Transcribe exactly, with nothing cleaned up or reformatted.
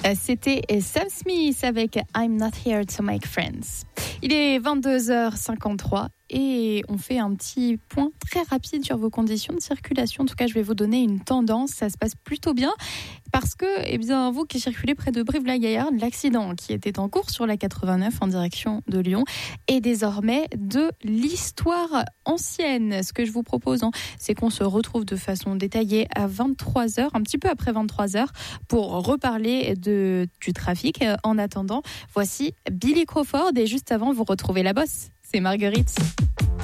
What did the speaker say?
C'était Sam Smith avec I'm Not Here to Make Friends. Il est vingt-deux heures cinquante-trois et on fait un petit point très rapide sur vos conditions de circulation. En tout cas, je vais vous donner une tendance. Ça se passe plutôt bien parce que, eh bien, vous qui circulez près de Brive-la-Gaillarde, l'accident qui était en cours sur la quatre-vingt-neuf en direction de Lyon est désormais de l'histoire ancienne. Ce que je vous propose, hein, c'est qu'on se retrouve de façon détaillée à vingt-trois heures, un petit peu après vingt-trois heures, pour reparler de, du trafic. En attendant, voici Billy Crawford et juste avant, vous retrouvez la bosse. C'est Marguerite.